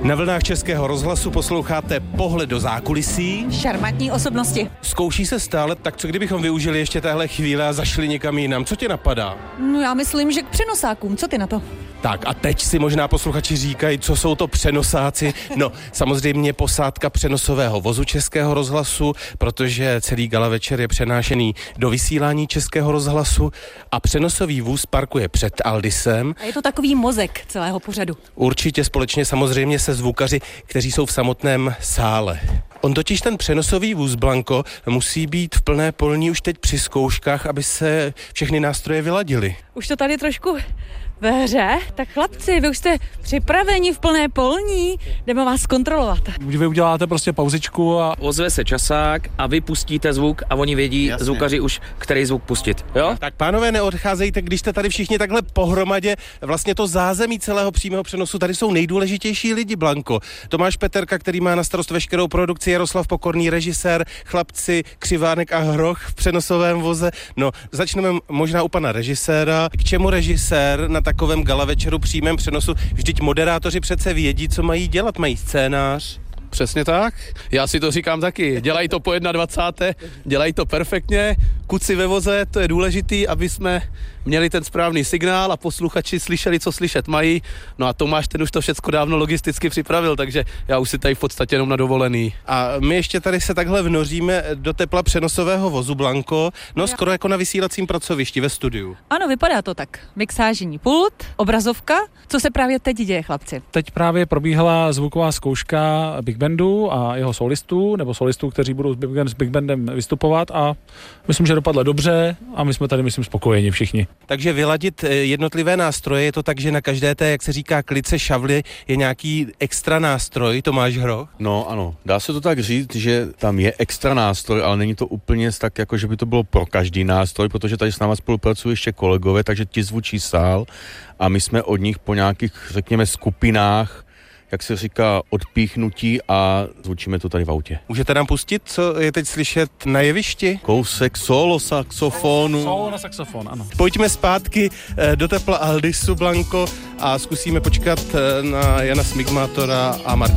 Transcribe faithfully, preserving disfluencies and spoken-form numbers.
Na vlnách Českého rozhlasu posloucháte Pohled do zákulisí. Šarmantní osobnosti. Zkouší se stále, tak co kdybychom využili ještě téhle chvíle a zašli někam jinam? Co tě napadá? No já myslím, že k přenosákům. Co ty na to? Tak a teď si možná posluchači říkají, co jsou to přenosáci. No, samozřejmě posádka přenosového vozu Českého rozhlasu, protože celý gala večer je přenášený do vysílání Českého rozhlasu a přenosový vůz parkuje před Aldisem. A je to takový mozek celého pořadu. Určitě společně samozřejmě se zvukaři, kteří jsou v samotném sále. On totiž ten přenosový vůz, Blanko, musí být v plné polní už teď při zkouškách, aby se všechny nástroje vyladily. Už to tady trošku ve hře? Tak chlapci, vy už jste připraveni v plné polní, jdeme vás kontrolovat. Vy uděláte prostě pauzičku a... Ozve se časák a vy pustíte zvuk a oni vědí, jasně, zvukaři už, který zvuk pustit, jo? Tak pánové, neodcházejte, když jste tady všichni takhle pohromadě, vlastně to zázemí celého přímého přenosu, tady jsou nejdůležitější lidi, Blanko. Tomáš Peterka, který má na starost veškerou produkci, Jaroslav Pokorný, režisér, chlapci Křivánek a Hroch v přenosovém voze. No, začneme možná u pana režiséra. K čemu režisér na takovém gala večeru přímém přenosu? Vždyť moderátoři přece vědí, co mají dělat, mají scénář. Přesně tak, já si to říkám taky, dělají to po dvacáté první dělají to perfektně, kuci ve voze, to je důležitý, aby jsme měli ten správný signál a posluchači slyšeli, co slyšet mají, no a Tomáš ten už to všecko dávno logisticky připravil, takže já už si tady v podstatě jenom na dovolený. A my ještě tady se takhle vnoříme do tepla přenosového vozu, Blanko, no skoro jako na vysílacím pracovišti ve studiu. Ano, vypadá to tak. Mixážní pult, obrazovka, co se právě teď děje, chlapci? Teď právě probíhala zvuková zkouška Big Bandu a jeho solistů, nebo solistů, kteří budou s Big, Band, s Big Bandem vystupovat a myslím, že dopadlo dobře a my jsme tady, myslím, spokojeni všichni. Takže vyladit jednotlivé nástroje, je to tak, že na každé té, jak se říká, klice šavly je nějaký extra nástroj, Tomáš Hroch? No ano, dá se to tak říct, že tam je extra nástroj, ale není to úplně tak, jako že by to bylo pro každý nástroj, protože tady s náma spolupracují ještě kolegové, takže ti zvučí sál a my jsme od nich po nějakých, řekněme, skupinách, jak se říká, odpíchnutí a zvučíme to tady v autě. Můžete nám pustit, co je teď slyšet na jevišti? Kousek solo saxofonu. Solo na saxofon, ano. Pojďme zpátky do tepla Aldisu, Blanko, a zkusíme počkat na Jana Smigmátora a Martina